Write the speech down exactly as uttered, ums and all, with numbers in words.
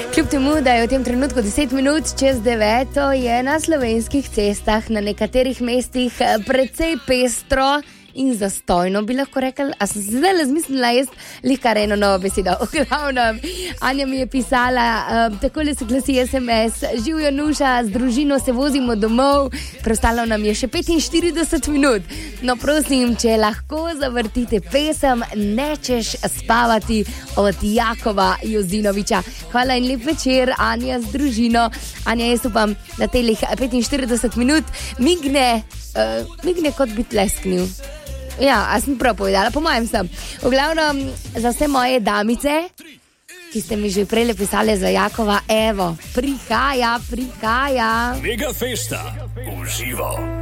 Kljub temu, da je v tem trenutku deset minut čez deveto, je na slovenskih cestah na nekaterih mestih precej pestro in zastojno, bi lahko rekel. A sem se zdaj razmislila, jaz lihkar eno novo besedo. V glavnem, Anja mi je pisala, um, takole se glasi es em es: Živjo Nuša, z družino se vozimo domov, preostalo nam je še petinštirideset minut. No, prosim, če lahko zavrtite pesem Nečeš spavati od Jakova Jozinoviča. Hvala in lep večer, Anja z družino. Anja, jaz upam, da telih petinštirideset minut migne, uh, migne kot bi tlesknil. Ja, a sem prav povedala, po mojem sem. V glavnem, za vse moje damice, ki ste mi že prej pisali za Jakova, evo, prihaja, prihaja. Mega festa, uživo.